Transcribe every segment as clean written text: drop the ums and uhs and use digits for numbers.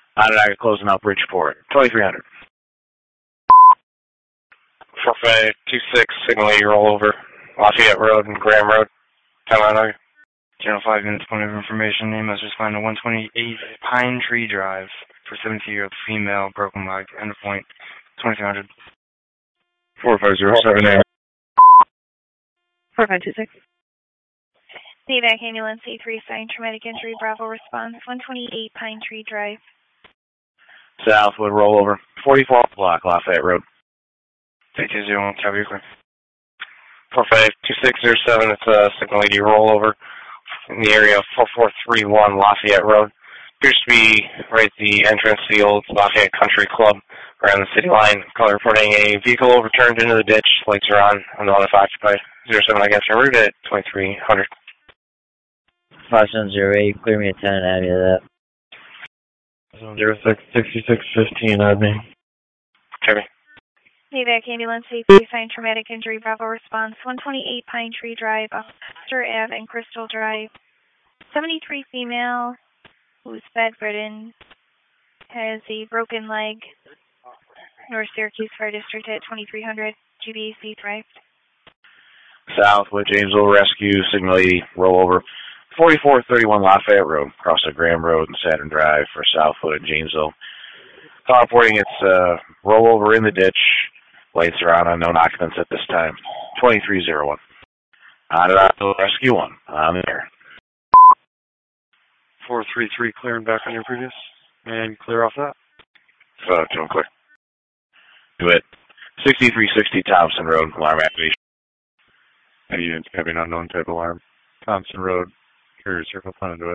Onondaga closing out Bridgeport. 2300. 4526, signal you roll over. Lafayette Road and Graham Road. Time Onondaga. 05 minutes, point of information. Name must respond to 128 Pine Tree Drive for 70-year-old female, broken leg. End of point. 2300. 4507. 4526. The evac ambulance A3 assigned traumatic injury. Bravo response 128 Pine Tree Drive. Southwood rollover. 44 block Lafayette Road. 3201, copy, clear. 452607, it's a signal you rollover in the area of 4431 Lafayette Road. Appears to be right at the entrance to the old Lafayette Country Club around the city line. Caller reporting a vehicle overturned into the ditch. Lights are on the one if occupied. 07, I guess, en route at 2300. 5708, clear me a 10 and add me to that. 06 6615, add me. Copy. The evac ambulance A3 assigned traumatic injury. Bravo response 128 Pine Tree Drive, Officer Ave and Crystal Drive. 73 female who's bedridden, has a broken leg. North Syracuse Fire District at 2300. GBAC thrived. Southwood Jamesville Rescue, signal 80, rollover. 4431 Lafayette Road, across the Graham Road and Saturn Drive for Southwood and Jamesville. Call reporting it's rollover in the ditch. Lights are on, unknown occupants at this time. 2301. Onondaga Rescue 1, on the air. 433, clear and back on your previous. And clear off that. Doing clear. Do it. 6360 Thompson Road, alarm activation. Any units having unknown type alarm. Thompson Road, carrier circle, plan to do it.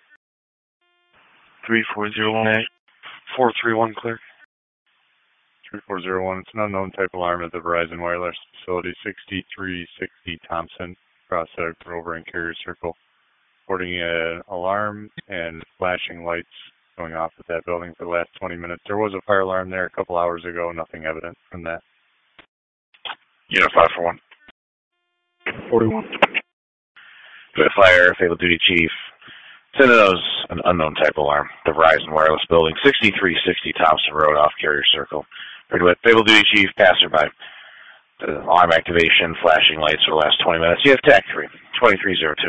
34018. 431, clear. 3401, it's an unknown type alarm at the Verizon Wireless Facility, 6360 Thompson, across Grover and Carrier Circle. Reporting an alarm and flashing lights going off at that building for the last 20 minutes. There was a fire alarm there a couple hours ago, nothing evident from that. Unit 541. 41. Good fire, Fatal Duty Chief. Send those an unknown type alarm. The Verizon Wireless Building, 6360 Thompson Road off Carrier Circle. Fatal Duty Chief, passerby. The alarm activation, flashing lights for the last 20 minutes. You have TAC 3, 2302.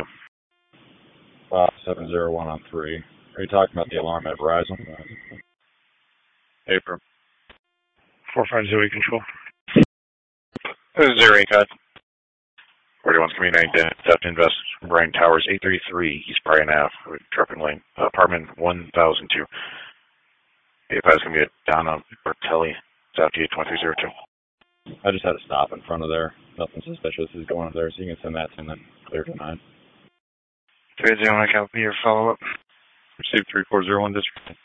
5701 on 3. Are you talking about the alarm at Verizon? April. 450 control. This is 08, cut. 41's community theft invest Brian Towers, 833 East Bryan Ave, Trupping Lane, apartment 1002. If I was going to be down on Bertelli, South to you, 2302. I just had to stop in front of there. Nothing suspicious is going on there, so you can send that to them. Clear to 9. 301, copy your follow-up. Received 3401 district.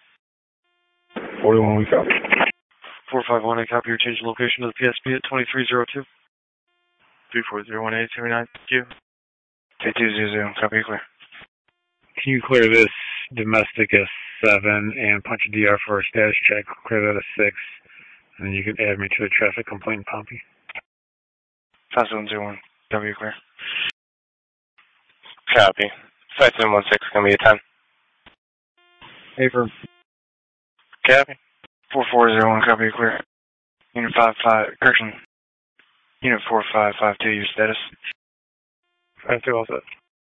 41, we copy. 451, I copy your change of location to the PSP at 2302. 3401829, Q. 3200, copy clear. Can you clear this domestic S7 and punch a DR for a status check? Clear that S6, and then you can add me to the traffic complaint, Pompey. 5701, W clear. Copy. 5716, gonna be a 10. Affirm. Copy. 4401, copy clear. Unit 55, correction. Unit 4552, your status. 52 all set.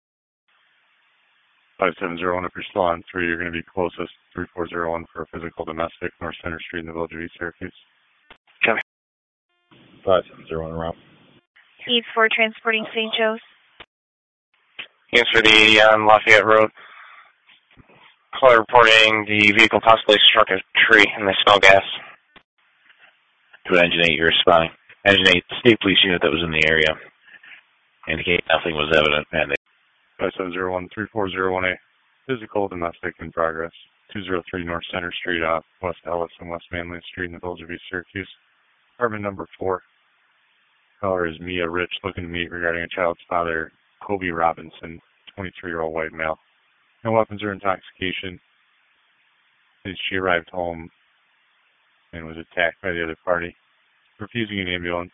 5701, if you're still on 3, you're going to be closest. 3401 for a physical domestic, North Center Street in the Village of East Syracuse. Copy. 5701 route. Needs for transporting St. Joe's. Units for the 80 on Lafayette Road. Caller reporting the vehicle possibly struck a tree and they smell gas. To Engine 8, you're responding. Engine 8, state police unit that was in the area. Indicate nothing was evident. And 5701 34018. Physical domestic in progress. 203 North Center Street off West Ellis and West Manley Street in the Village of East Syracuse. Apartment number 4. Caller is Mia Rich, looking to meet regarding a child's father, Kobe Robinson, 23-year-old white male. No weapons or intoxication. She arrived home and was attacked by the other party. Refusing an ambulance.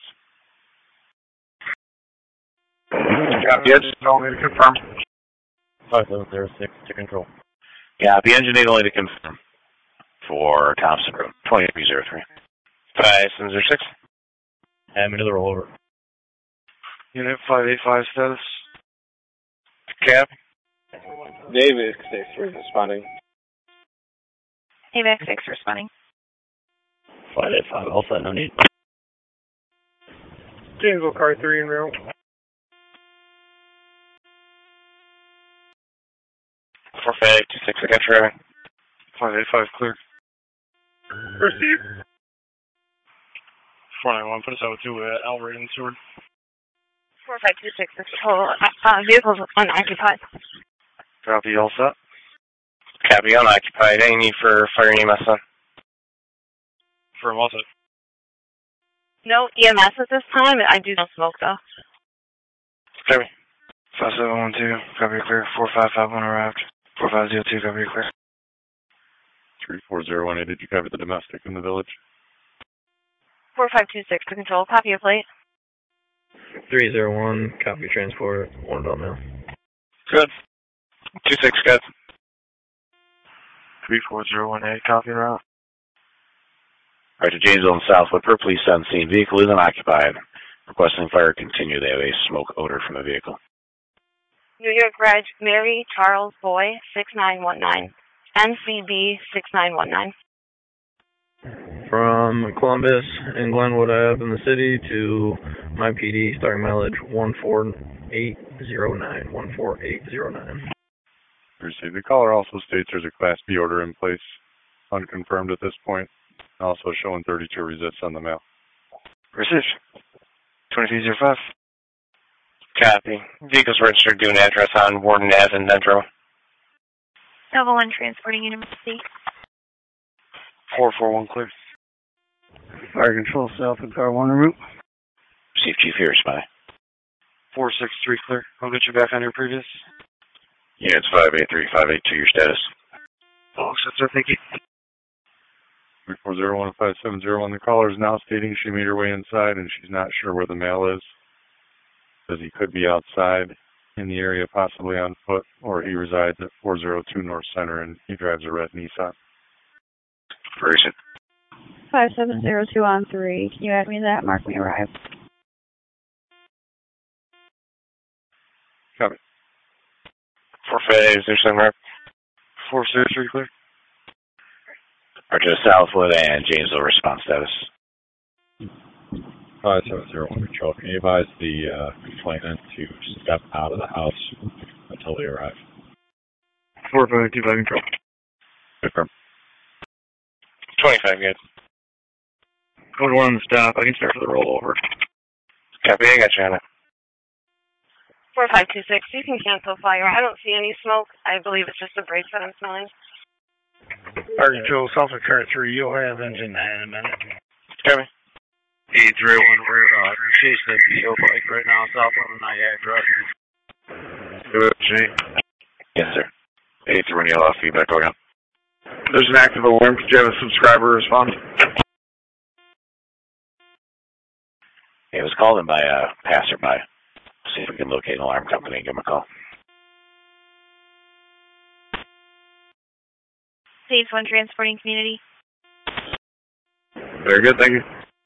Copy, I just only to confirm. 5706 to control. Copy, Engine 8 only to confirm. for Thompson Road, 2303. 5706. Add me to the rollover. Unit 585 status. Cap. David 6 responding. AVAC 6 responding. 585, all set, no need. Janesville car 3 en route. 4526 again, driving. 585 clear. Receive. 491, put us out to Alfred and Seward. 4526 is total. Vehicles unoccupied. Copy, all set. Copy, unoccupied. Any need for fire and EMS on? For all set. No EMS at this time. I do no smoke though. Copy. 5712, copy clear. 4551 arrived. 4502, copy clear. 34018, did you cover the domestic in the village? 4526 to control. Copy your plate. 301, copy transport, 1 bell now. Good. 26 good. 34018, copy route. Right to Janesville and Southwood per police on scene. Vehicle is unoccupied. Requesting fire continue. They have a smoke odor from the vehicle. New York Reg Mary Charles Boy 6919. NCB 6919. From Columbus and Glenwood Ave in the city to my PD, starting mileage 14809. 14809. Received. The caller also states there's a Class B order in place, unconfirmed at this point, also showing 32 resists on the mail. Received. 2305. Copy. Vehicles registered due an address on Warden Ave in Dendro. Level 1 transporting University. 441 clear. Fire control south of car 1 en route. Chief here, spy. 463 clear. I'll get you back on your previous. Units 583, 582, your status. Oh, sir, thank you. 3401570, the caller is now stating she made her way inside and she's not sure where the mail is. Says he could be outside in the area, possibly on foot, or he resides at 402 North Center and he drives a red Nissan. Where is it? 5702 on 3. Can you add me that? Mark me arrived. Copy. 4507. 463 clear. Roger, Southwood and Janesville response status. 5701 control. Can you advise the complainant to step out of the house until we arrive? 4525 control. Confirm. 25 good. Code 1 on the stop. I can start for the rollover. Copy, I got you on it. 4526, you can cancel fire. I don't see any smoke. I believe it's just a brake that I'm smelling. Fire control south of car 3. You'll have engine in a minute. Copy. 831, we're chasing a PO bike right now south of the Niagara. Good, yes, sir. 831, you'll have feedback going on. There's an active alarm. Could you have a subscriber respond? It was called in by a passerby. See if we can locate an alarm company and give them a call. Stage 1 transporting community. Very good, thank you.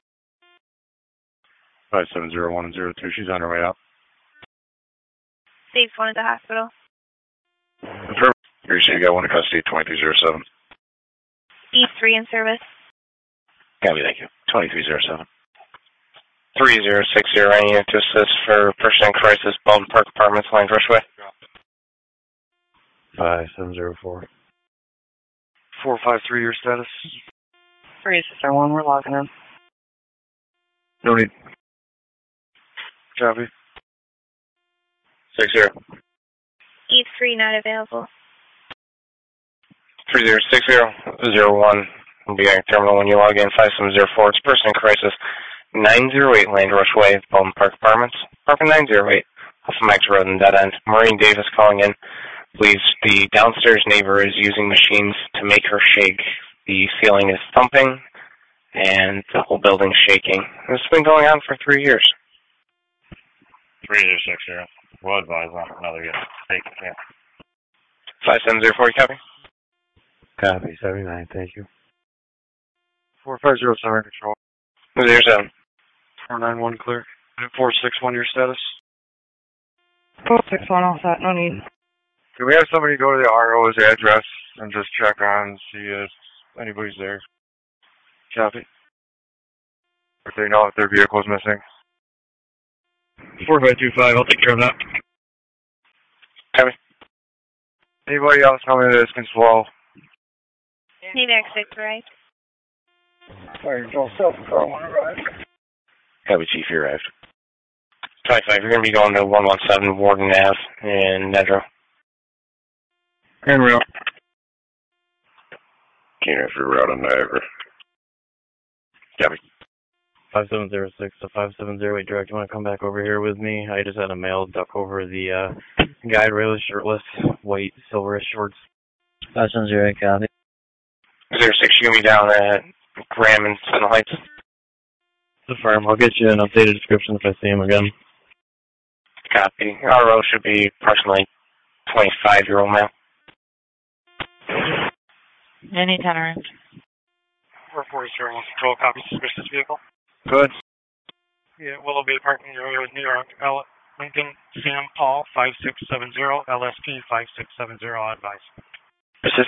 570102, she's on her way out. Stage 1 at the hospital. Confirm. You got one in custody, 2307. E3 in service. Copy, thank you. 2307. 3060, I need to assist for person in crisis, Baldwin Park Apartments, Line Rushway. 5704. 453, your status. 361, we're logging in. No need. Copy. 60. E3 not available. 306001 will be at terminal when you log in. 5704, it's person in crisis. 908 Land Rushway, Baldwin Park Apartments. Parking 908 off of Max Road and Dead End. Maureen Davis calling in. Believes the downstairs neighbor is using machines to make her shake. The ceiling is thumping and the whole building's shaking. This has been going on for 3 years. 3060. We'll advise on another unit. Take care. 5704, copy. Copy, 79, thank you. 4507 control. There's 491 clear. 461 your status. 461 all set, no need. Can we have somebody go to the RO's address and just check on, see if anybody's there? Copy. If they know if their vehicle's missing. 4525, I'll take care of that. Copy. Anybody else coming to this control? Navac 6, right? Fire control, South Control 1 arrived. Copy, Chief, you arrived. 25, you're going to be going to 117 Warden Ave in Nedro. And real. Keener for route on Niagara. Copy. 5706 to 5708 direct. You want to come back over here with me? I just had a male duck over the guide rail, shirtless, white, silverish shorts. 5708, copy. 06, you're going to be down at Graham and Sentinel Heights. The firm. I'll get you an updated description if I see him again. Copy. RO should be approximately 25-year-old male. Any tolerance. 4401 control, copy suspicious vehicle. Good. Yeah, Willow Bay Parking Area, New York, Lincoln, Sam Paul, 5670, LSP 5670, advice. Persist.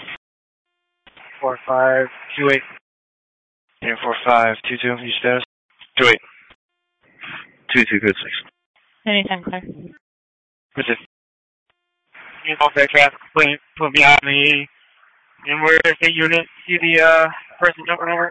4528. Yeah, 4522, your status? 28. 22, good 6. Anytime clear. Persist. You know, that traffic complaint put me on the and where is the unit? See the person jumping over?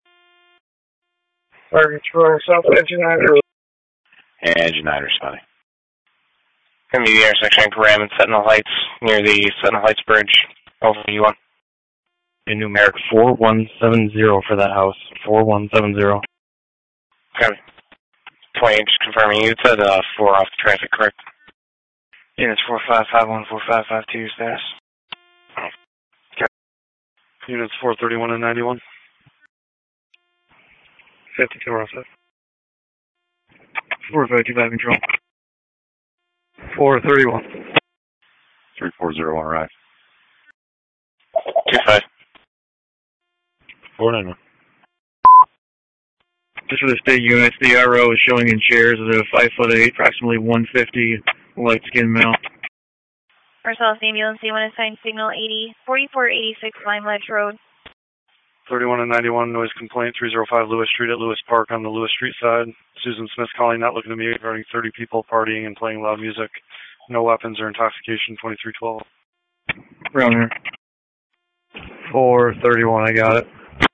Fire control, South Engine 9. Engine 9 responding. Going to be the intersection of Graham and Sentinel Heights near the Sentinel Heights Bridge. Over you1. A numeric 4170 for that house. 4170. Copy. 28, just confirming you said 4 off the traffic, correct? Yeah, it's 4551, 4552, your status. Units 431 and 91. 52 are set. 4525 control. 431. 3401 arrive. 25. 491. Just for the state units, the RO is showing in chairs at a 5'8", approximately 150, light skinned male. Marcellus Ambulance, C1 assigned signal 80, 4486 Lime Ledge Road. 31 and 91, noise complaint, 305 Lewis Street at Lewis Park on the Lewis Street side. Susan Smith calling, not looking to me, regarding 30 people partying and playing loud music. No weapons or intoxication, 2312. Around here. 431, I got it.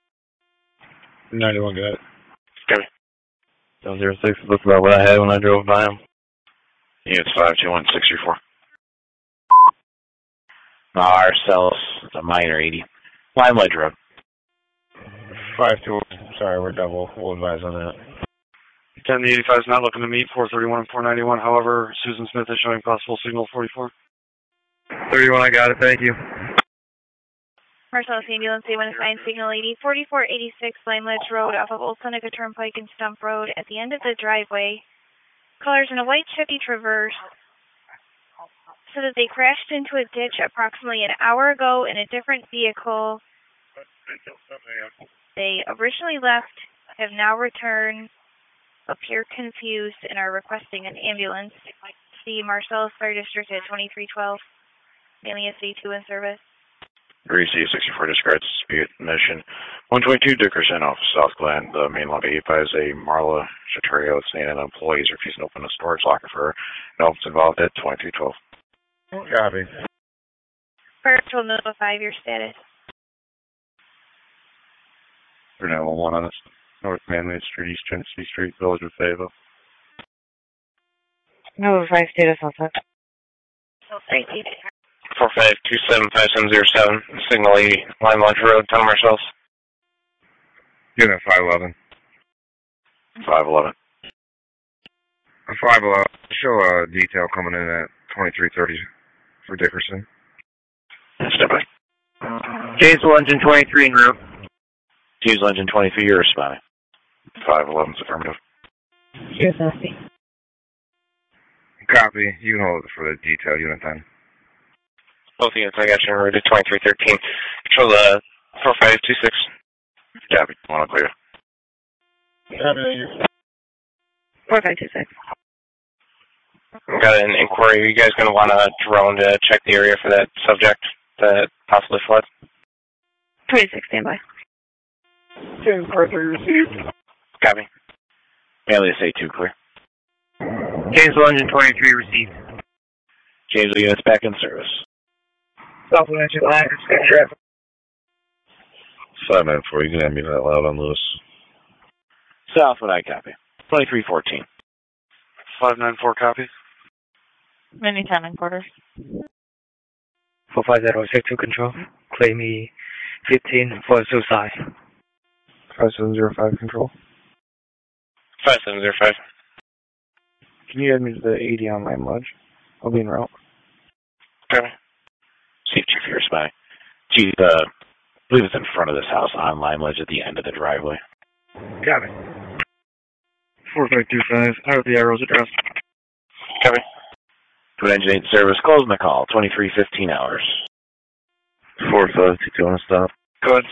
91, got it. Copy. 706 looks about what I had when I drove by him. Units 521 634. Marcellus, it's a minor 80. Lime Ledge Road. 52, sorry, we're double. We'll advise on that. 10 to 85 is not looking to meet, 431 and 491. However, Susan Smith is showing possible signal 44. 31, I got it, thank you. Marcellus Ambulance, C1 assigned signal 80, 4486 Lime Ledge Road off of Old Seneca Turnpike and Stump Road at the end of the driveway. Callers in a white Chevy Traverse so that they crashed into a ditch approximately an hour ago in a different vehicle. They originally left, have now returned, appear confused, and are requesting an ambulance. See Marcellus Fire District at 2312. Mainly SC2 in service. Agree, C64 describes dispute mission. 122 Dickerson off South Glen. The main lobby is a Marla Chaterio saying that employees refusing to open a storage locker for her. No one's involved at 2312. Copy. Fire Patrol notify your status. 3911 on this. North Manly Street, East Tennessee Street, Village of Fayetteville. Notify status on set. 45275707, signal 80, Lime Ledge Road, Town Marcellus. Unit 511. 511. 511. Show a detail coming in at 2330 for Dickerson. Step by. Janesville Engine 23 en route. Janesville Engine 23, you're responding. 511's affirmative. Yes, SC. Copy. You can hold it for the detail unit then. Both units, I got you en route to 2313. Control the 4526. Copy. Want to clear. 4526. Got an inquiry. Are you guys going to want a drone to check the area for that subject that possibly fled? 26, standby. James Arthur received. Copy. Alias A2 clear. Janesville Engine 23 received. Janesville units back in service. Southwood Engine line, traffic. 594, you can have me that loud on Lewis. Southwood, I copy. 2314. 594 copy. Mini-town in quarters. 45062 control. Claim me 15 for suicide. 5705 control. 5705. Can you add me to the 80 on Lime Lodge? I'll be en route. Copy. Chief, you're a spy. Chief, I believe it's in front of this house on Lime Ledge at the end of the driveway. Copy. 4525, I have the arrows address. Copy. Twin Engine 8 service, closing the call, 2315 hours. 4522, want to stop? Go ahead.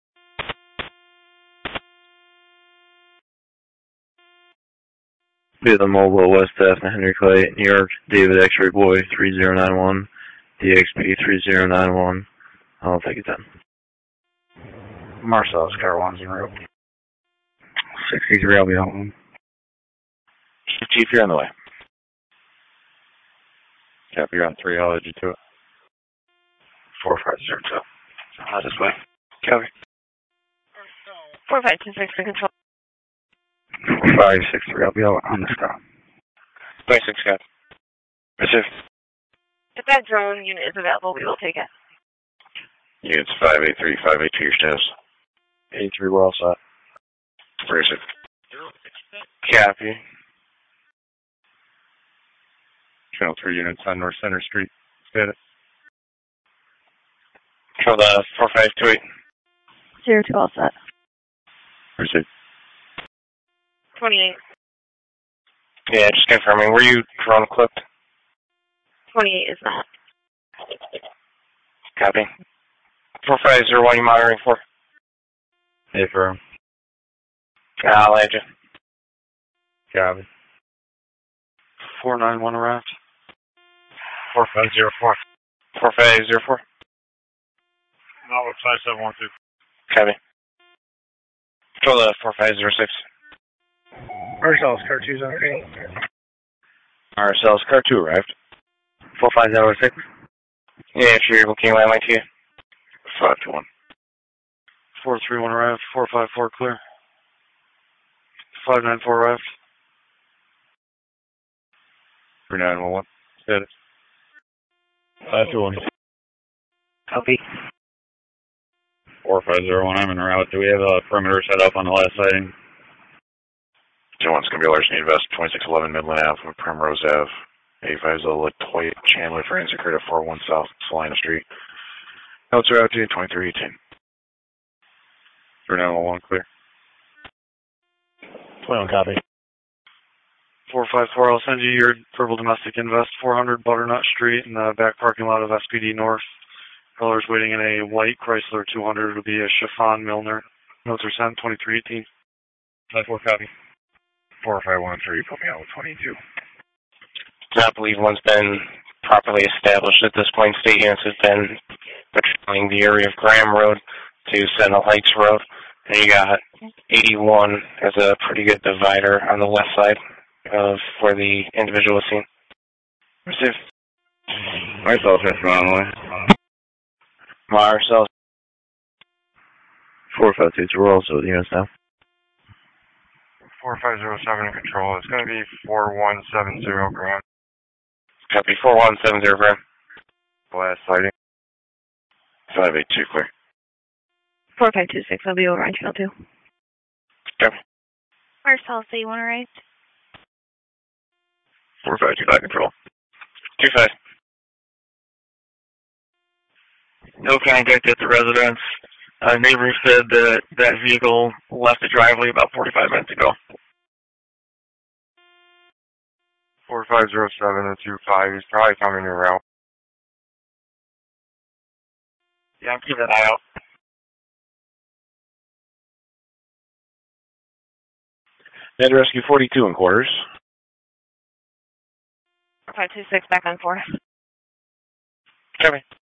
Be the Mobile, West F, Henry Clay, New York, David X-Ray Boy, 3091, DXP 3091. I'll take it then. Marcellus, car 1's en route. 63, I'll be out one. Chief, you're on the way. Copy, you're on 3, I'll add you to it. 4502. This way. Copy. 4526 for control. 4563, I'll be out on the stop. 26 copy. Receive. If that drone unit is available, we will take it. Units 583, 582, your status. 83, we're all set. Receive. Copy. Channel 3 units on North Center Street. Status. Control the 4528. 02, all set. Receive. 28. Yeah, just confirming. Were you drone equipped? 28 is not. Copy. 4501, you monitoring for? Hey, firm. I'll add you. Copy. 491 arrived. 4504. 4504. No, 5712. Copy. Control the 4506. Marcellus, car 2's on screen. RSL's car 2 arrived. 4506. Yeah, if you're able, can you landline to you? 521. 431 arrived. 454 clear. 594 arrived. 3911. Status. 521. Copy. 4501, I'm en route. Do we have a perimeter set up on the last sighting? 2-1's going to be a large need vest, 2611 Midland Ave, Primrose Ave. 850 Latoya Chandler for Insecurity 41 South Salina Street. Notes are out to you, 2318. 3911, clear. 21 copy. 454, I'll send you your verbal domestic invest, 400 Butternut Street in the back parking lot of SPD North. Colors waiting in a white Chrysler 200. It'll be a Chiffon Milner. Notes are sent, 2318. 54 copy. 4513, put me out with 22. Do not believe one's been properly established at this point. State units have been patrolling the area of Graham Road to Sentinel Heights Road. And you got 81 as a pretty good divider on the west side of where the individual was seen. Receive. Marcellus, on the way. Marcellus. 4522, we're also with units now. 4507 in control. It's going to be 4170 Graham. Copy 4170 Graham. Last sighting. 582 clear. 4526, I'll be over on channel 2. Copy. Marcellus A1 arrived. 4525 control. 25. No contact at the residence. Neighbors said that that vehicle left the driveway about 45 minutes ago. 4507 and 25. He's probably coming your route. Yeah, I'm keeping an eye out. Med Rescue 42 in quarters. 526 back on 4. Copy.